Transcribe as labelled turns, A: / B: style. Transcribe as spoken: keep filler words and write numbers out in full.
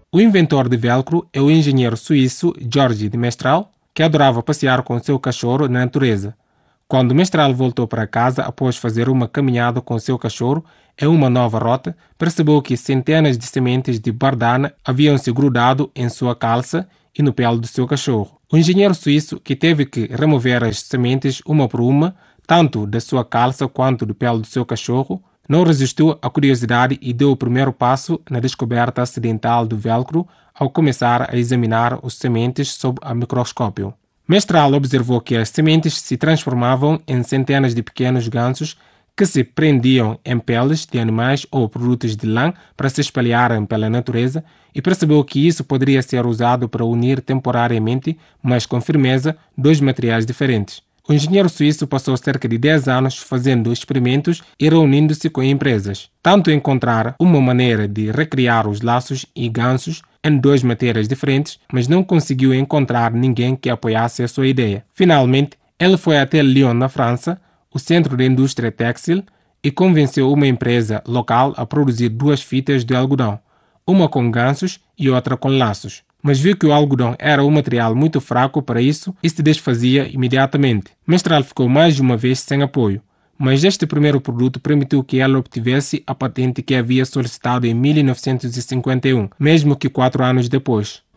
A: O inventor de velcro é o engenheiro suíço Georges de Mestral, que adorava passear com seu cachorro na natureza. Quando Mestral voltou para casa após fazer uma caminhada com seu cachorro em uma nova rota, percebeu que centenas de sementes de bardana haviam se grudado em sua calça e no pelo do seu cachorro. O engenheiro suíço, que teve que remover as sementes uma por uma, tanto da sua calça quanto do pelo do seu cachorro, não resistiu à curiosidade e deu o primeiro passo na descoberta acidental do velcro ao começar a examinar as sementes sob o microscópio. Mestral observou que as sementes se transformavam em centenas de pequenos gansos que se prendiam em peles de animais ou produtos de lã para se espalharem pela natureza e percebeu que isso poderia ser usado para unir temporariamente, mas com firmeza, dois materiais diferentes. O engenheiro suíço passou cerca de dez anos fazendo experimentos e reunindo-se com empresas, tanto encontrar uma maneira de recriar os laços e gansos em duas matérias diferentes, mas não conseguiu encontrar ninguém que apoiasse a sua ideia. Finalmente, ele foi até Lyon, na França, o centro da indústria têxtil, e convenceu uma empresa local a produzir duas fitas de algodão, uma com gansos e outra com laços. Mas viu que o algodão era um material muito fraco para isso e se desfazia imediatamente. Mestral ficou mais de uma vez sem apoio, mas este primeiro produto permitiu que ela obtivesse a patente que havia solicitado em mil novecentos e cinquenta e um, mesmo que quatro anos depois.